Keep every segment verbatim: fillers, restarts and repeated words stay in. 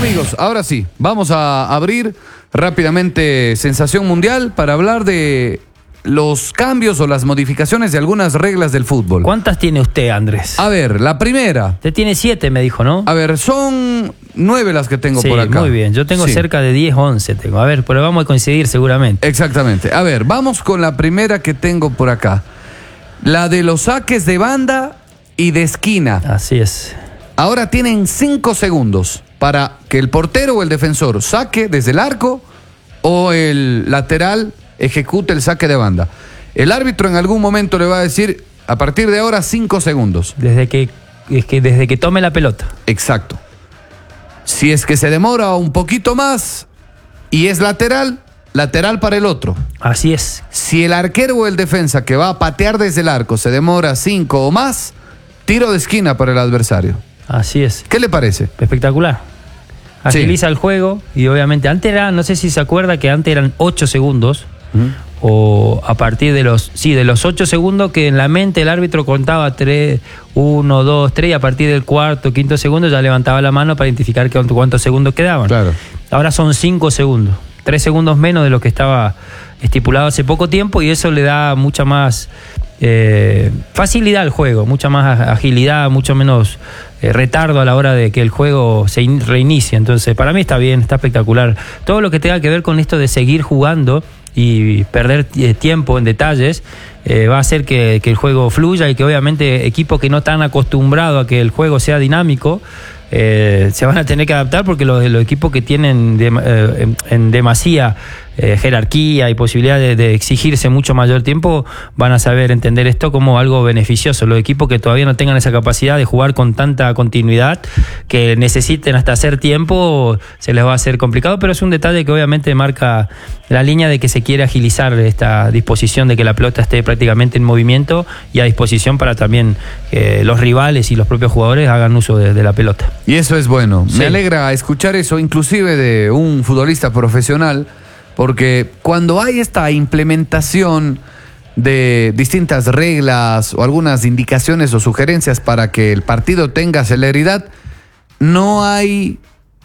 amigos, ahora sí, vamos a abrir rápidamente Sensación Mundial para hablar de los cambios o las modificaciones de algunas reglas del fútbol. ¿Cuántas tiene usted, Andrés? A ver, la primera. Usted tiene siete, me dijo, ¿no? A ver, son nueve las que tengo sí, por acá. Muy bien, yo tengo sí. cerca de diez, once tengo. A ver, pero vamos a coincidir seguramente. Exactamente. A ver, vamos con la primera que tengo por acá. La de los saques de banda y de esquina. Así es. Ahora tienen cinco segundos para que el portero o el defensor saque desde el arco o el lateral ejecute el saque de banda. El árbitro en algún momento le va a decir, a partir de ahora, cinco segundos. Desde que, es que desde que tome la pelota. Exacto. Si es que se demora un poquito más y es lateral, lateral para el otro. Así es. Si el arquero o el defensa que va a patear desde el arco se demora cinco o más, tiro de esquina para el adversario. Así es. ¿Qué le parece? Espectacular. Agiliza Sí. el juego y obviamente antes era, no sé si se acuerda que antes eran ocho segundos. ¿Mm? O a partir de los, sí, de los ocho segundos que en la mente el árbitro contaba tres, uno, dos, tres y a partir del cuarto, quinto segundo ya levantaba la mano para identificar cuántos segundos quedaban. Claro. Ahora son cinco segundos, tres segundos menos de lo que estaba estipulado hace poco tiempo y eso le da mucha más eh, facilidad al juego, mucha más agilidad, mucho menos eh, retardo a la hora de que el juego se in- reinicie. Entonces, para mí está bien, está espectacular. Todo lo que tenga que ver con esto de seguir jugando y perder eh, tiempo en detalles eh, va a hacer que, que el juego fluya y que obviamente equipos que no están acostumbrados a que el juego sea dinámico eh, se van a tener que adaptar porque los, los equipos que tienen de, eh, en, en demasía eh, jerarquía y posibilidad de, de exigirse mucho mayor tiempo van a saber entender esto como algo beneficioso. Los equipos que todavía no tengan esa capacidad de jugar con tanta continuidad que necesiten hasta hacer tiempo se les va a hacer complicado, pero es un detalle que obviamente marca la línea de que se quiere agilizar esta disposición de que la pelota esté prácticamente en movimiento y a disposición para también que los rivales y los propios jugadores hagan uso de, de la pelota. Y eso es bueno. Sí. Me alegra escuchar eso, inclusive de un futbolista profesional, porque cuando hay esta implementación de distintas reglas o algunas indicaciones o sugerencias para que el partido tenga celeridad, no hay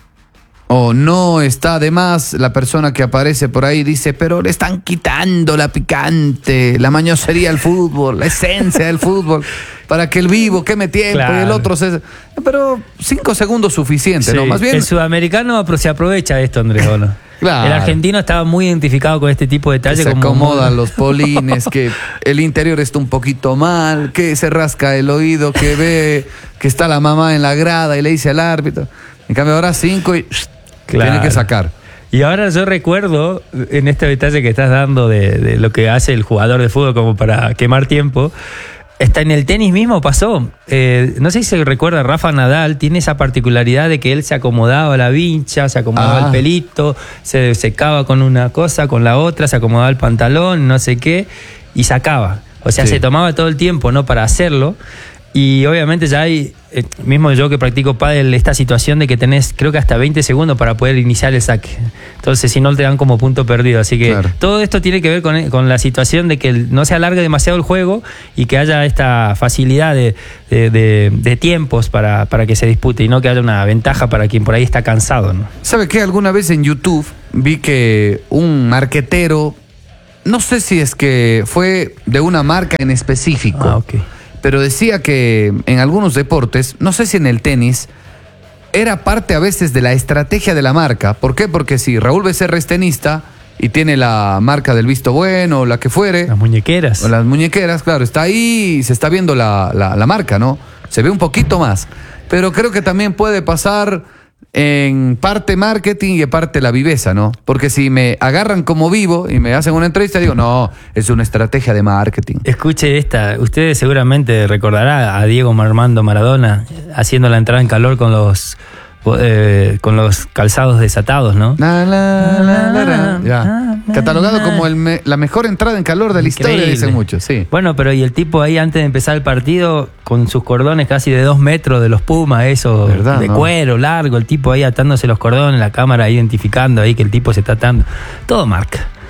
o no está de más la persona que aparece por ahí y dice, pero le están quitando la picante, la mañosería al fútbol, la esencia del fútbol, para que el vivo queme tiempo Claro. y el otro se... Pero cinco segundos suficiente, Sí. ¿no? Más bien... El sudamericano apro- se aprovecha de esto, Andrés, ¿o no? Claro. El argentino estaba muy identificado con este tipo de que detalles. se como acomodan muy- los polines, que el interior está un poquito mal, que se rasca el oído, que ve que está la mamá en la grada y le dice al árbitro. En cambio ahora cinco y Claro. tiene que sacar. Y ahora yo recuerdo, en este detalle que estás dando de, de lo que hace el jugador de fútbol como para quemar tiempo, está en el tenis mismo pasó. Eh, no sé si se recuerda, Rafa Nadal tiene esa particularidad de que él se acomodaba la vincha, se acomodaba Ah. el pelito, se secaba con una cosa, con la otra, se acomodaba el pantalón, no sé qué, y sacaba. O sea, Sí. se tomaba todo el tiempo, ¿no? Para hacerlo. Y obviamente ya hay, eh, mismo yo que practico pádel, esta situación de que tenés creo que hasta veinte segundos para poder iniciar el saque. Entonces si no te dan como punto perdido. Así que Claro. todo esto tiene que ver con, con la situación de que el- no se alargue demasiado el juego y que haya esta facilidad de, de, de- de tiempos para, para que se dispute y no que haya una ventaja para quien por ahí está cansado, ¿no? ¿Sabe qué? Alguna vez en YouTube vi que un marquetero, no sé si es que fue de una marca en específico, Ah, ok. pero decía que en algunos deportes, no sé si en el tenis, era parte a veces de la estrategia de la marca. ¿Por qué? Porque si Raúl Becerra es tenista y tiene la marca del visto bueno o la que fuere, Las muñequeras. o las muñequeras, claro, está ahí y se está viendo la, la, la marca, ¿no? Se ve un poquito más. Pero creo que también puede pasar en parte marketing y en parte la viveza, ¿no? Porque si me agarran como vivo y me hacen una entrevista, digo, no, es una estrategia de marketing. Escuche esta, ustedes seguramente recordará a Diego Armando Maradona haciendo la entrada en calor con los eh, con los calzados desatados, ¿no? La, la, la, la, la. Ya. Catalogado como el me- la mejor entrada en calor de la historia, Increíble. dicen muchos, sí. Bueno, pero y el tipo ahí antes de empezar el partido, con sus cordones casi de dos metros de los Pumas, eso, ¿Verdad, de no? cuero, largo, el tipo ahí atándose los cordones, la cámara identificando ahí que el tipo se está atando. Todo marca.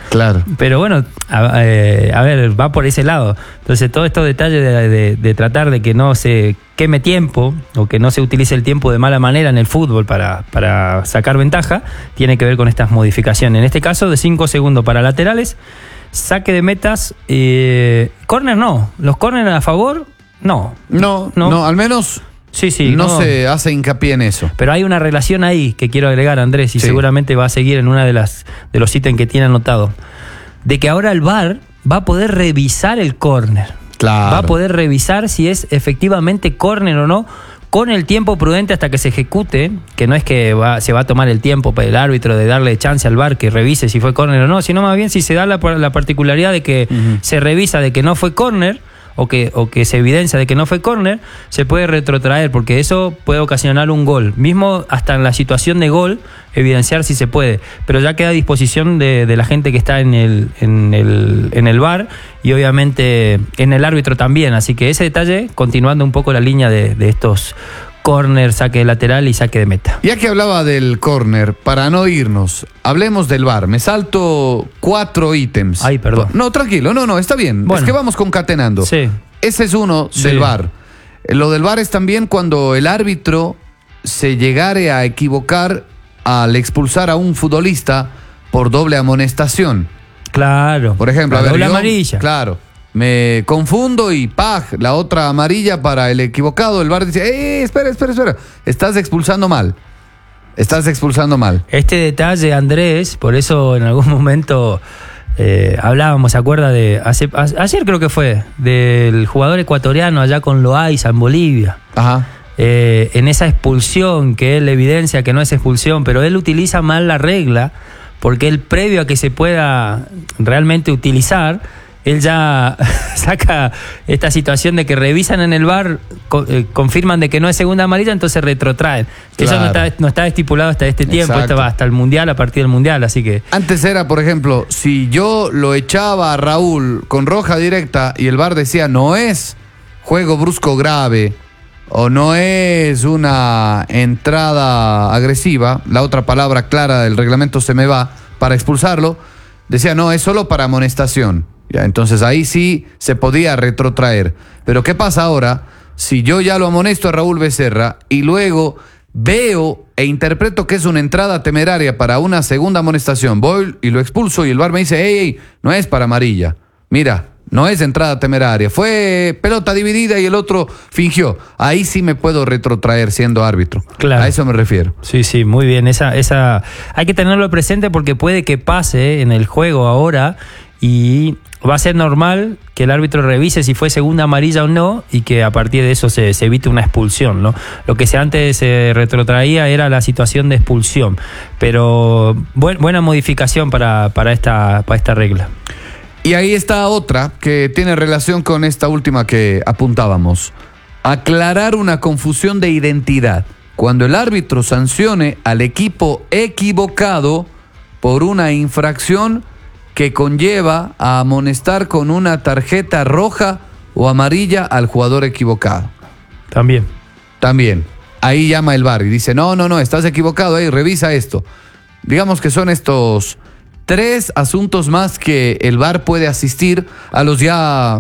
Claro. Pero bueno, a, eh, a ver, va por ese lado. Entonces, todos estos detalles de, de, de tratar de que no se queme tiempo o que no se utilice el tiempo de mala manera en el fútbol para, para sacar ventaja, tiene que ver con estas modificaciones. En este caso, de cinco segundos para laterales, saque de metas, eh, córner no. Los córner a favor, no. No, no, no, al menos... Sí, sí. No, no se hace hincapié en eso. Pero hay una relación ahí que quiero agregar, Andrés, y sí. seguramente va a seguir en una de las de los ítems que tiene anotado. De que ahora el V A R va a poder revisar el córner. Claro. Va a poder revisar si es efectivamente córner o no, con el tiempo prudente hasta que se ejecute, que no es que va, se va a tomar el tiempo para el árbitro de darle chance al V A R que revise si fue córner o no, sino más bien si se da la, la particularidad de que uh-huh. se revisa de que no fue córner, o que, o que se evidencia de que no fue córner, se puede retrotraer, porque eso puede ocasionar un gol. Mismo hasta en la situación de gol, evidenciar si se puede. Pero ya queda a disposición de, de la gente que está en el, en, el, en el V A R y obviamente en el árbitro también. Así que ese detalle, continuando un poco la línea de, de estos córner, saque de lateral y saque de meta. Ya que hablaba del córner, para no irnos, hablemos del V A R. Me salto cuatro ítems. Ay, perdón. No, tranquilo, no, no, está bien. Bueno, es que vamos concatenando. Sí. Ese es uno sí. del V A R. Lo del V A R es también cuando el árbitro se llegare a equivocar al expulsar a un futbolista por doble amonestación. Claro. Por ejemplo, la a ver, doble yo, amarilla. Claro. Me confundo y ¡paj! La otra amarilla para el equivocado. El V A R dice, ¡eh, espera, espera, espera! Estás expulsando mal. Estás expulsando mal. Este detalle, Andrés, por eso en algún momento eh, hablábamos, ¿se acuerda? de hace, a, Ayer creo que fue, del jugador ecuatoriano allá con Loaiza en Bolivia. Ajá. Eh, en esa expulsión, que él evidencia que no es expulsión, pero él utiliza mal la regla, porque él, previo a que se pueda realmente utilizar, él ya saca esta situación de que revisan en el V A R, co eh, confirman de que no es segunda amarilla, entonces retrotraen. Que claro. Eso no está, no está estipulado hasta este tiempo, Exacto. esto va hasta el Mundial, a partir del Mundial, así que... Antes era, por ejemplo, si yo lo echaba a Raúl con roja directa y el V A R decía no es juego brusco grave o no es una entrada agresiva, la otra palabra clara del reglamento se me va, para expulsarlo, decía no, es solo para amonestación. Ya, entonces ahí sí se podía retrotraer. Pero ¿qué pasa ahora si yo ya lo amonesto a Raúl Becerra y luego veo e interpreto que es una entrada temeraria para una segunda amonestación? Voy y lo expulso y el V A R me dice, hey, hey, no es para amarilla. Mira, no es entrada temeraria. Fue pelota dividida y el otro fingió. Ahí sí me puedo retrotraer siendo árbitro. Claro. A eso me refiero. Sí, sí, muy bien. Esa, esa... Hay que tenerlo presente porque puede que pase en el juego ahora y... va a ser normal que el árbitro revise si fue segunda amarilla o no y que a partir de eso se, se evite una expulsión, ¿no? Lo que se antes se retrotraía era la situación de expulsión, pero buen, buena modificación para, para, esta, para esta regla. Y ahí está otra que tiene relación con esta última que apuntábamos. Aclarar una confusión de identidad. Cuando el árbitro sancione al equipo equivocado por una infracción que conlleva a amonestar con una tarjeta roja o amarilla al jugador equivocado. También. También. Ahí llama el V A R y dice, no, no, no, estás equivocado, ahí, revisa esto. Digamos que son estos tres asuntos más que el V A R puede asistir a los ya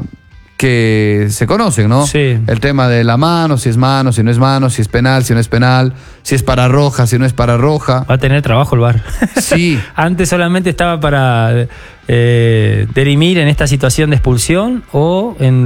que se conocen, ¿no? Sí. El tema de la mano, si es mano, si no es mano, si es penal, si no es penal, si es para roja, si no es para roja. Va a tener trabajo el V A R. Sí. Antes solamente estaba para eh, dirimir en esta situación de expulsión o en